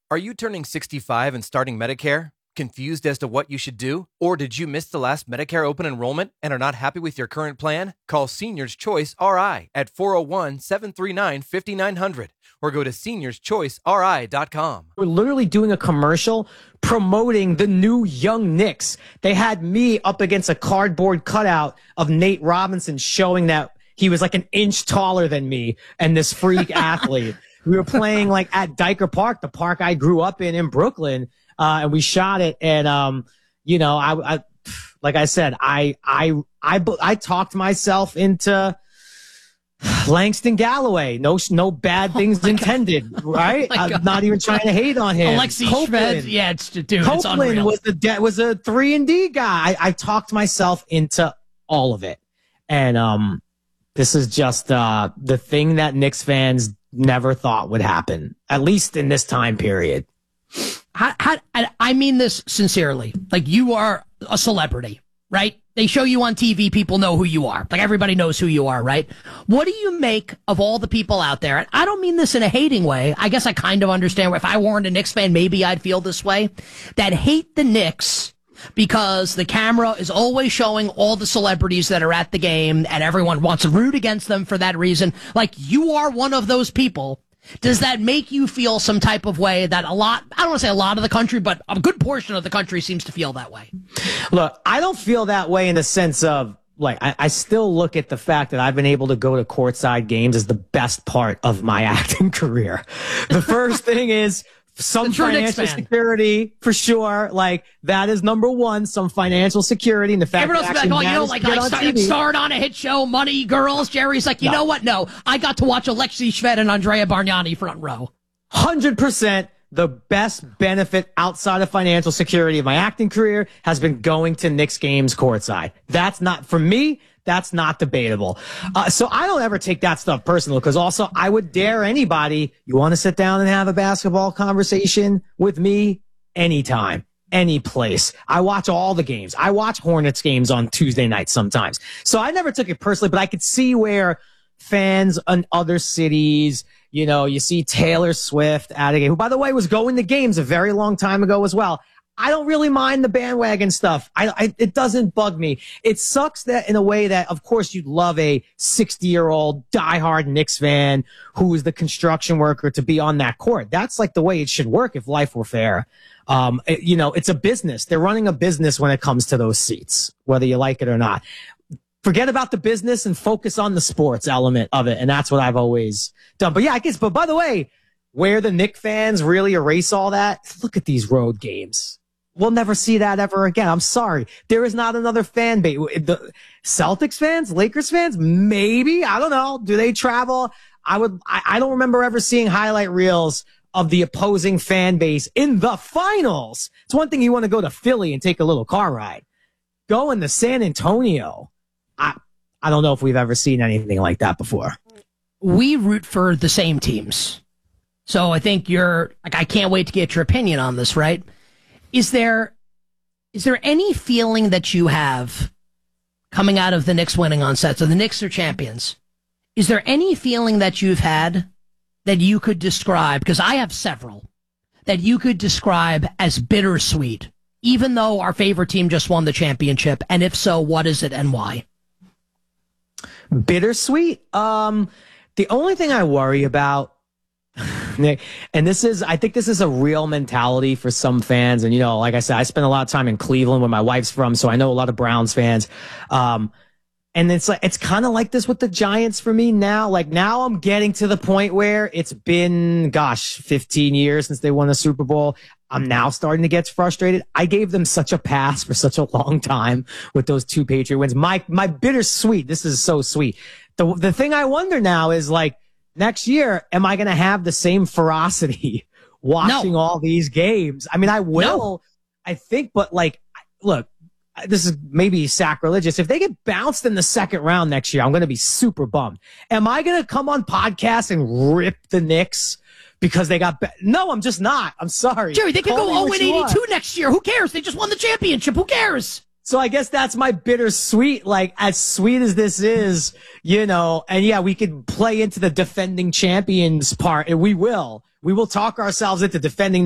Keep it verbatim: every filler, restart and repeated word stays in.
Are you turning sixty-five and starting Medicare? Confused as to what you should do? Or did you miss the last Medicare open enrollment and are not happy with your current plan? Call Seniors Choice R I at four oh one, seven three nine, five nine zero zero or go to seniors choice r i dot com. We're literally doing a commercial promoting the new young Knicks. They had me up against a cardboard cutout of Nate Robinson showing that he was like an inch taller than me and this freak athlete. We were playing like at Diker Park, the park I grew up in in Brooklyn, uh, and we shot it. And, um, you know, I, I, like I said, I, I, I, I talked myself into Langston Galloway. No, no bad things oh intended, God. Right? Oh I'm not even trying to hate on him. Alexi Shved, yeah, it's dude, Copeland it's unreal. was the de- was a three and D guy. I, I talked myself into all of it, and um, this is just uh the thing that Knicks fans never thought would happen, at least in this time period. How, how, I mean this sincerely. Like, you are a celebrity, right? They show you on T V, people know who you are. Like, everybody knows who you are, right? What do you make of all the people out there? And I don't mean this in a hating way. I guess I kind of understand. If I weren't a Knicks fan, maybe I'd feel this way. That hate the Knicks because the camera is always showing all the celebrities that are at the game and everyone wants to root against them for that reason. Like, you are one of those people. Does that make you feel some type of way that a lot, I don't want to say a lot of the country, but a good portion of the country seems to feel that way? Look, I don't feel that way in the sense of, like, I, I still look at the fact that I've been able to go to courtside games as the best part of my acting career. The first thing is some financial security, for sure. Like, that is number one, some financial security. And the fact Everyone else that be like, oh, you know, like, like, star, like starred on a hit show, Money, Girls. Jerry's like, you no. know what? No, I got to watch Alexi Shved and Andrea Bargnani front row. one hundred percent the best benefit outside of financial security of my acting career has been going to Knicks games courtside. That's not, for me, that's not debatable. Uh, so I don't ever take that stuff personal, because also I would dare anybody, you want to sit down and have a basketball conversation with me? Anytime, any place. I watch all the games. I watch Hornets games on Tuesday nights sometimes. So I never took it personally, but I could see where fans in other cities, you know, you see Taylor Swift at a game, who, by the way, was going to games a very long time ago as well. I don't really mind the bandwagon stuff. I, I, it doesn't bug me. It sucks that in a way that, of course, you'd love a sixty-year-old diehard Knicks fan who is the construction worker to be on that court. That's like the way it should work if life were fair. Um, it, you know, it's a business. They're running a business when it comes to those seats, whether you like it or not. Forget about the business and focus on the sports element of it. And that's what I've always done. But yeah, I guess, but by the way, where the Knicks fans really erase all that, look at these road games. We'll never see that ever again. I'm sorry. There is not another fan base. The Celtics fans, Lakers fans, maybe. I don't know. Do they travel? I would, I, I don't remember ever seeing highlight reels of the opposing fan base in the finals. It's one thing you want to go to Philly and take a little car ride. Going to San Antonio. I, I don't know if we've ever seen anything like that before. We root for the same teams. So I think you're, like, I can't wait to get your opinion on this, right? Is there, is there any feeling that you have coming out of the Knicks winning on set? So the Knicks are champions. Is there any feeling that you've had that you could describe, because I have several, that you could describe as bittersweet, even though our favorite team just won the championship? And if so, what is it and why? Bittersweet? Um, the only thing I worry about, Nick, and this is, I think this is a real mentality for some fans. And, you know, like I said, I spent a lot of time in Cleveland where my wife's from, so I know a lot of Browns fans. Um, and it's like, it's kind of like this with the Giants for me now. Like, now I'm getting to the point where it's been, gosh, fifteen years since they won a Super Bowl. I'm now starting to get frustrated. I gave them such a pass for such a long time with those two Patriot wins. My, my bittersweet. This is so sweet. The, the thing I wonder now is, like, next year, am I going to have the same ferocity watching no. all these games? I mean, I will, no. I think, but, like, look, this is maybe sacrilegious. If they get bounced in the second round next year, I'm going to be super bummed. Am I going to come on podcast and rip the Knicks because they got, be- no, I'm just not. I'm sorry. Jerry, they could go oh and eighty-two next year. Who cares? They just won the championship. Who cares? So I guess that's my bittersweet, like, as sweet as this is, you know, and yeah, we could play into the defending champions part, and we will. We will talk ourselves into defending